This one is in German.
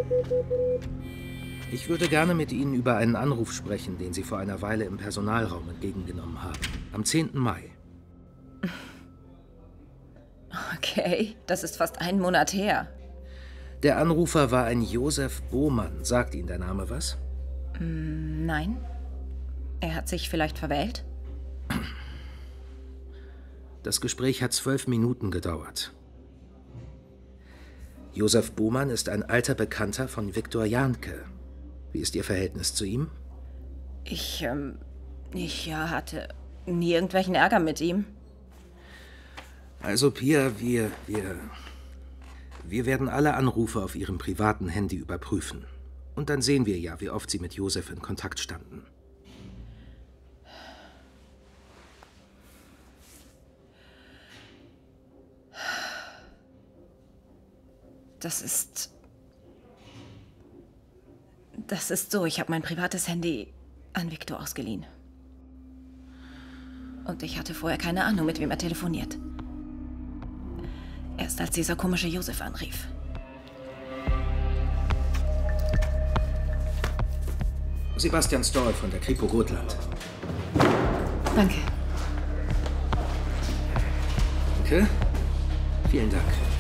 Ich würde gerne mit Ihnen über einen Anruf sprechen, den Sie vor einer Weile im Personalraum entgegengenommen haben. Am 10. Mai. Okay, das ist fast einen Monat her. Der Anrufer war ein Josef Bohmann. Sagt Ihnen der Name was? Nein. Er hat sich vielleicht verwählt? Das Gespräch hat 12 Minuten gedauert. Josef Bohmann ist ein alter Bekannter von Viktor Jahnke. Wie ist Ihr Verhältnis zu ihm? Ich hatte nie irgendwelchen Ärger mit ihm. Also, Pia, wir werden alle Anrufe auf Ihrem privaten Handy überprüfen. Und dann sehen wir ja, wie oft Sie mit Josef in Kontakt standen. Das ist so, ich habe mein privates Handy an Viktor ausgeliehen. Und ich hatte vorher keine Ahnung, mit wem er telefoniert. Erst als dieser komische Josef anrief. Sebastian Stoll von der Kripo Gotland. Danke. Danke. Vielen Dank.